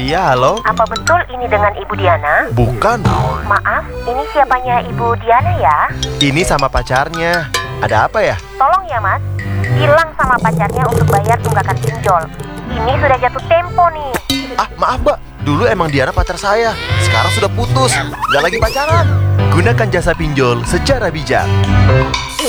Iya, halo? Apa betul ini dengan Ibu Diana? Bukan. Maaf, ini siapanya Ibu Diana ya? Ini sama pacarnya. Ada apa ya? Tolong ya Mas, bilang sama pacarnya untuk bayar tunggakan pinjol. Ini sudah jatuh tempo nih. Ah, maaf Mbak. Dulu emang Diana pacar saya. Sekarang sudah putus. Nggak lagi pacaran. Gunakan jasa pinjol secara bijak.